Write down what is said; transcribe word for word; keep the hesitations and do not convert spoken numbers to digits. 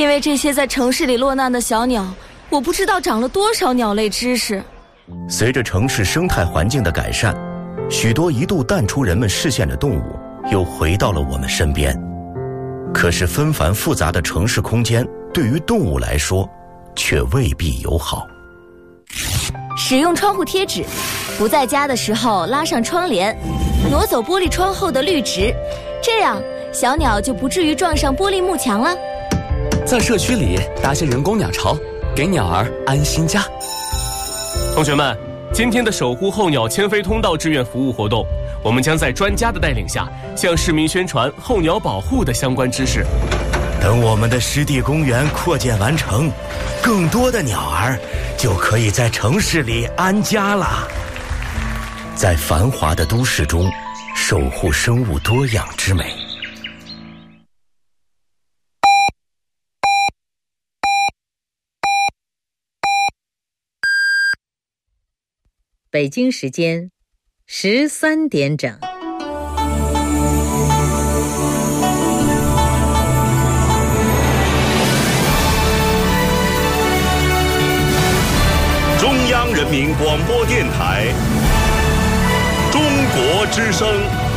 因为这些在城市里落难的小鸟，我不知道长了多少鸟类知识。 随着城市生态环境的改善，许多一度淡出人们视线的动物又回到了我们身边。可是纷繁复杂的城市空间对于动物来说却未必友好。 使用窗户贴纸，不在家的时候拉上窗帘，挪走玻璃窗后的绿植，这样小鸟就不至于撞上玻璃幕墙了。 在社区里搭些人工鸟巢，给鸟儿安心家。 同学们，今天的守护候鸟迁飞通道志愿服务活动，我们将在专家的带领下向市民宣传候鸟保护的相关知识。 等我们的湿地公园扩建完成，更多的鸟儿就可以在城市里安家了。在繁华的都市中，守护生物多样之美。 北京时间十三点整。 中央人民广播电台，中国之声。